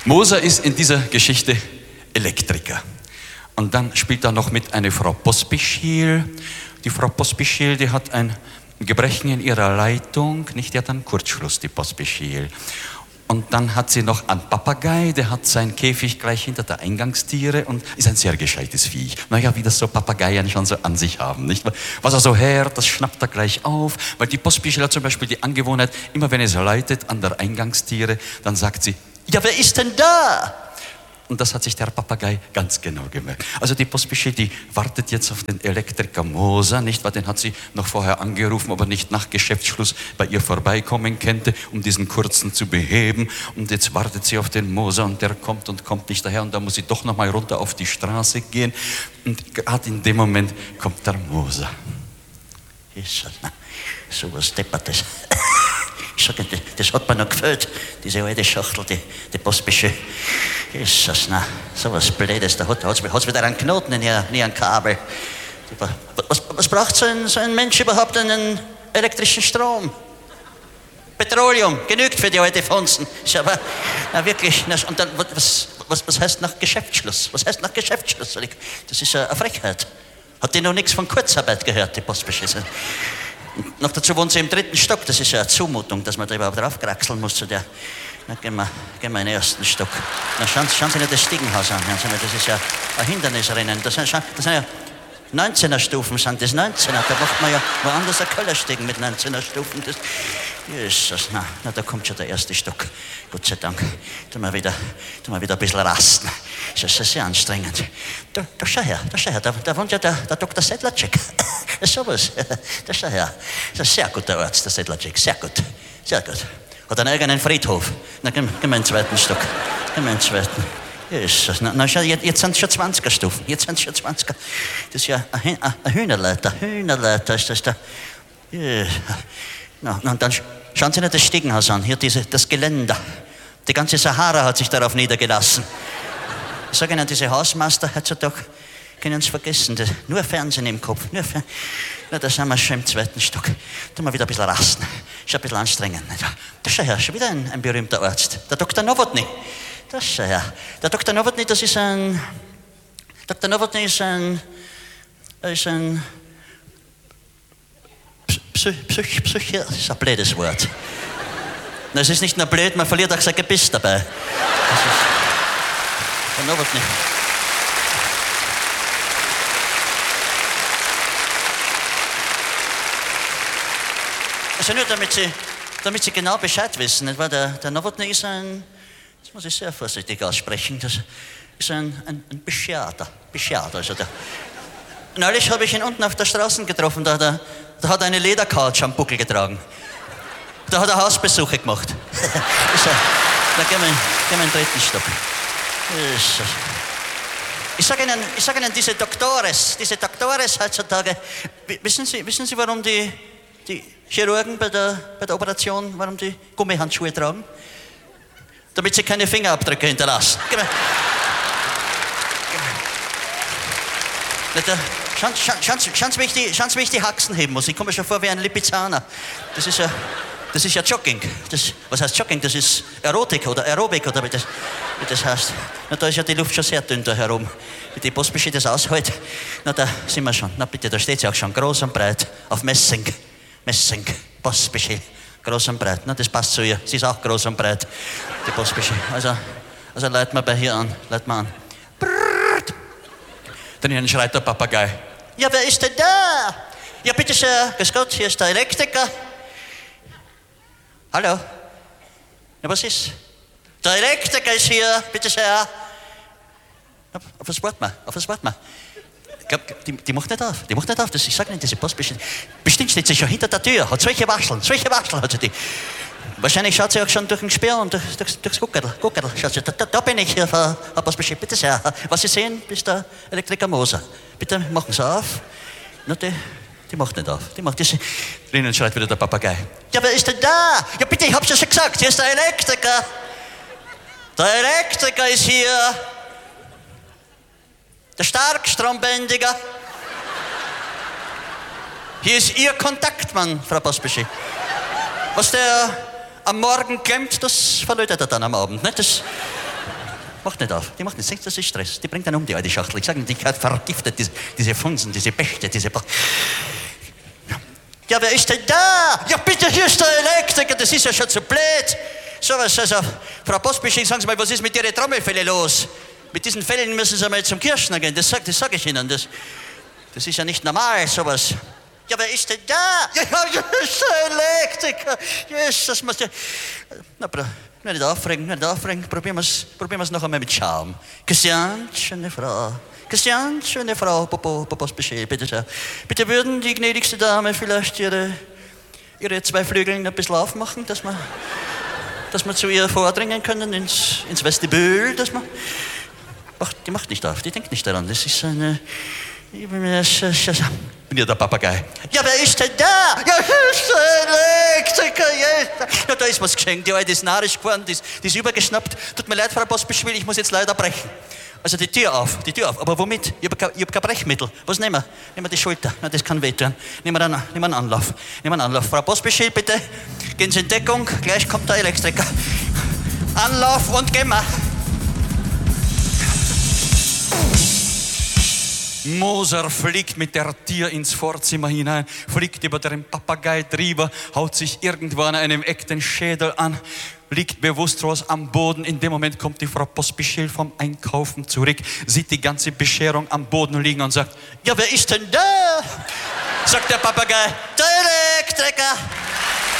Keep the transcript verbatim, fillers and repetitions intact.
Moser ist in dieser Geschichte Elektriker. Und dann spielt da noch mit eine Frau Pospischil. Die Frau Pospischil, die hat ein Gebrechen in ihrer Leitung, nicht? Die hat einen Kurzschluss, die Pospischil. Und dann hat sie noch einen Papagei, der hat seinen Käfig gleich hinter der Eingangstiere und ist ein sehr gescheites Viech. Naja, wie das so Papageien schon so an sich haben, nicht? Was er so hört, das schnappt er gleich auf, weil die Pospischil hat zum Beispiel die Angewohnheit, immer wenn es läutet an der Eingangstiere, dann sagt sie, ja, wer ist denn da? Und das hat sich der Papagei ganz genau gemerkt. Also die Pospischil, die wartet jetzt auf den Elektriker Moser, nicht? Weil den hat sie noch vorher angerufen, ob er nicht nach Geschäftsschluss bei ihr vorbeikommen könnte, um diesen kurzen zu beheben. Und jetzt wartet sie auf den Moser und der kommt und kommt nicht daher. Und da muss sie doch noch mal runter auf die Straße gehen. Und gerade in dem Moment kommt der Moser. So was Deppertes. Ich sage, das hat mir noch gefällt, diese alte Schachtel, die, die Pospischil. Jesus, na, so was Blödes, da hat es wieder einen Knoten in ihrem Kabel. Was, was braucht so ein, so ein Mensch überhaupt einen elektrischen Strom? Petroleum, genügt für die alte Fonsen. Ist aber na, wirklich, na, und dann, was, was, was heißt nach Geschäftsschluss? Was heißt nach Geschäftsschluss? Das ist eine Frechheit. Hat die noch nichts von Kurzarbeit gehört, die Pospischil? Noch dazu wohnt sie im dritten Stock, das ist ja eine Zumutung, dass man da überhaupt draufkraxeln muss zu der. Na, gehen wir, gehen wir in den ersten Stock. Na, schauen, schauen Sie nicht das Stiegenhaus an, das ist ja ein Hindernisrennen. Das sind, das sind ja neunzehner Stufen, sind das neunzehner. Da macht man ja woanders ein Kellerstiegen mit neunzehner Stufen. Das, Jesus, na, na, da kommt schon der erste Stock. Gott sei Dank. Tun wir wieder, tun wir wieder ein bisschen rasten. Das ist sehr anstrengend. Da, da schau her, da schau her, da, da wohnt ja der, der Doktor Sedlacek. Das ist sowas. Da schau her. Das ist ein sehr guter Arzt, der Sedlacek. Sehr gut, sehr gut. Hat einen eigenen Friedhof. Na, gehen wir in den zweiten Stock. Gehen wir in den zweiten. Jesus, na, na, schau, jetzt, jetzt sind es schon zwanziger Stufen. Jetzt sind es schon zwanziger. Das ist ja ein, ein Hühnerleiter. Hühnerleiter ist das da. Ja. Na, na, und dann schauen Sie nicht das Stiegenhaus an. Hier diese, das Geländer. Die ganze Sahara hat sich darauf niedergelassen. Ich sage Ihnen, diese Hausmeister heutzutage können Sie vergessen. Das, nur Fernsehen im Kopf. Nur Fer na, da sind wir schon im zweiten Stock. Tun wir wieder ein bisschen rasten. Ist ein bisschen anstrengend. Da schau her, schon wieder ein, ein berühmter Arzt. Der Doktor Nowotny. Da schau her. Der Doktor Nowotny, das ist ein... Doktor Nowotny ist ein... ist ein... Psych, Psych, Psych, das ist ein blödes Wort. Na, es ist nicht nur blöd, man verliert auch sein Gebiss dabei. Das ist... Der Nowotny. Also nur damit Sie, damit Sie genau Bescheid wissen, nicht wahr? Der, der Nowotny ist ein, das muss ich sehr vorsichtig aussprechen, das ist ein, ein, ein Beschwerder, Beschwerder. Also der, neulich habe ich ihn unten auf der Straße getroffen, da hat er, da hat er eine Ledercouch am Buckel getragen. Da hat er Hausbesuche gemacht. So, da gehen wir, gehen wir in den dritten Stock. So. Ich sage Ihnen, ich sage Ihnen, diese Doktores, diese Doktores heutzutage, wissen Sie, wissen Sie, warum die, die Chirurgen bei der, bei der Operation, warum die Gummihandschuhe tragen? Damit sie keine Fingerabdrücke hinterlassen. Gib mir. Gib mir. Schauen, schauen, schauen, schauen, Sie, wie ich die, schauen Sie, wie ich die Haxen heben muss. Ich komme mir schon vor wie ein Lipizzaner. Das ist ja, das ist ja Jogging. Das, was heißt Jogging? Das ist Erotik oder Aerobik oder wie das, wie das heißt. Na, da ist ja die Luft schon sehr dünn da herum. Wie die Pospischil das aushält. Na, da sind wir schon. Na bitte, da steht sie auch schon groß und breit auf Messing. Messing, Pospischil, groß und breit. Na, das passt zu ihr. Sie ist auch groß und breit, die Pospischil. Also, also leiten wir bei hier an. Leiten wir an. Brrrt. Dann schreit der Papagei. Ja, wer ist denn da? Ja, bitte sehr. Grüß Gott, hier ist der Elektriker. Hallo? Ja, was ist? Der Elektriker ist hier, bitte sehr. Auf was warten wir? Auf was warten wir? Die, die macht nicht auf, die macht nicht auf. Das, ich sage Ihnen, diese Pospischil. Bestimmt steht sie schon hinter der Tür, hat solche Wascheln, solche Wascheln hat sie die. Wahrscheinlich schaut sie auch schon durch den Sperr und durch, durch, durchs Guckerl. Guckerl schaut sie. Da, da, da bin ich hier, Frau Pospischil. Bitte sehr. Was Sie sehen, ist der Elektriker Moser. Bitte machen Sie auf. Na, die, die macht nicht auf. Die macht diese. Drinnen schreit wieder der Papagei. Ja, wer ist denn da? Ja, bitte, ich hab's ja schon gesagt. Hier ist der Elektriker. Der Elektriker ist hier. Der Starkstrombändiger. Hier ist Ihr Kontaktmann, Frau Pospischil. Was der am Morgen klemmt, das verlötet er dann am Abend. Nicht? Das, macht nicht auf. Die macht nicht, das ist Stress. Die bringt dann um die alte Schachtel. Ich sage, die hat vergiftet, diese, diese Funsen, diese Bächte, diese... Ba ja, wer ist denn da? Ja, bitte, hier ist der Elektriker, das ist ja schon zu blöd. So was, also, Frau Postbisching, sagen Sie mal, was ist mit Ihren Trommelfällen los? Mit diesen Fällen müssen Sie mal zum Kirschner gehen, das sage das sag ich Ihnen. Das, das ist ja nicht normal, sowas. Ja, wer ist denn da? Ja, ja, ja, ist der Elektriker. Jesus, muss der... Na, bro, nicht aufregen, nicht aufregen. Probieren wir es probieren wir's noch einmal mit Charme. Christian, schöne Frau. Christian, schöne Frau, Popo, Popos Bescheid, bitte sehr. Bitte würden die gnädigste Dame vielleicht ihre, ihre zwei Flügeln ein bisschen aufmachen, dass wir, dass wir zu ihr vordringen können ins, ins Vestibül, dass man... Ach, die macht nicht auf, die denkt nicht daran. Das ist eine... Ich bin ja der Papagei. Ja, wer ist denn da? Ja, das ist der Elektriker. Ja, da ist was geschenkt. Die alte ist narrisch geworden, die ist, die ist übergeschnappt. Tut mir leid, Frau Postbeschwil, ich muss jetzt leider brechen. Also die Tür auf, die Tür auf. Aber womit? Ich habe kein, hab kein Brechmittel. Was nehmen wir? Nehmen wir die Schulter. Na, das kann wehtun. Nehmen wir einen, nehmen wir einen Anlauf. Nehmen wir einen Anlauf. Frau Postbeschwil, bitte, gehen Sie in Deckung. Gleich kommt der Elektriker. Anlauf und gehen wir. Moser fliegt mit der Tür ins Vorzimmer hinein, fliegt über den Papagei drüber, haut sich irgendwo an einem Eck den Schädel an, liegt bewusstlos am Boden. In dem Moment kommt die Frau Postbischel vom Einkaufen zurück, sieht die ganze Bescherung am Boden liegen und sagt, ja, wer ist denn da? Sagt der Papagei, der Elektriker.